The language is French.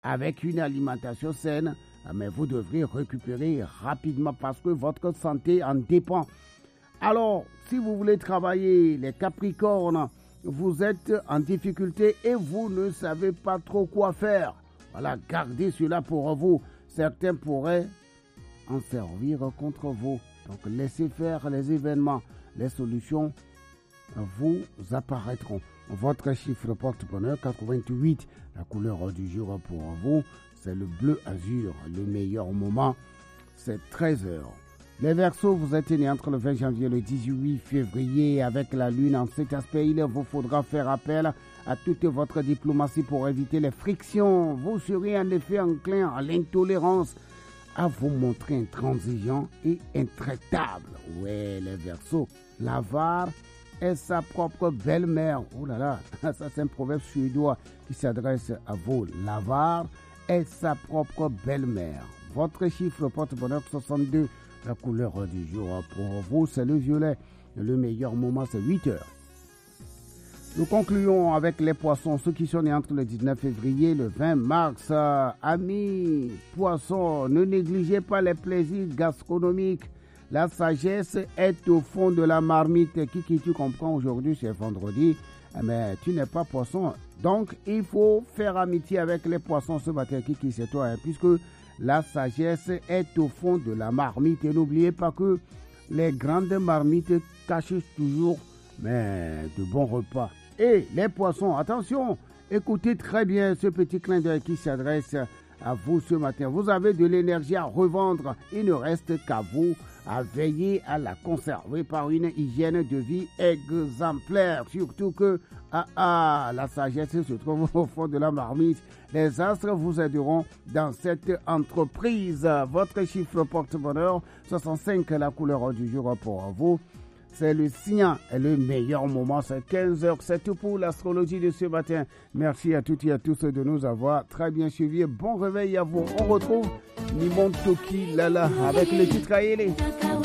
avec une alimentation saine, mais vous devrez récupérer rapidement parce que votre santé en dépend. Alors, si vous voulez travailler, les Capricornes, vous êtes en difficulté et vous ne savez pas trop quoi faire. Voilà, gardez cela pour vous. Certains pourraient en servir contre vous. Donc, laissez faire les événements. Les solutions vous apparaîtront. Votre chiffre porte-bonheur 88. La couleur du jour pour vous, c'est le bleu azur. Le meilleur moment, c'est 13h. Les Verseaux, vous êtes nés entre le 20 janvier et le 18 février avec la lune. En cet aspect, il vous faudra faire appel à toute votre diplomatie pour éviter les frictions. Vous serez en effet enclin à l'intolérance, à vous montrer intransigeant et intraitable. Ouais, les Verseaux, l'avare est sa propre belle-mère. Oh là là, ça c'est un proverbe suédois qui s'adresse à vous. L'avare est sa propre belle-mère. Votre chiffre porte-bonheur 62. La couleur du jour pour vous, c'est le violet. Le meilleur moment, c'est 8h. Nous concluons avec les poissons, ceux qui sont nés entre le 19 février et le 20 mars. Amis poissons, ne négligez pas les plaisirs gastronomiques. La sagesse est au fond de la marmite. Qui tu comprends aujourd'hui, c'est vendredi, mais tu n'es pas poisson. Donc, il faut faire amitié avec les poissons ce matin. Qui c'est toi, puisque la sagesse est au fond de la marmite. Et n'oubliez pas que les grandes marmites cachent toujours de bons repas. Et les poissons, attention, écoutez très bien ce petit clin d'œil qui s'adresse à vous ce matin. Vous avez de l'énergie à revendre. Il ne reste qu'à vous à veiller à la conserver par une hygiène de vie exemplaire. Surtout que la sagesse se trouve au fond de la marmite. Les astres vous aideront dans cette entreprise. Votre chiffre porte-bonheur 65, la couleur du jour pour vous. C'est le sien et le meilleur moment, c'est 15h. C'est tout pour l'astrologie de ce matin. Merci à toutes et à tous de nous avoir très bien suivis. Bon réveil à vous. On retrouve Nimon Toki Lala avec le titre Aélé.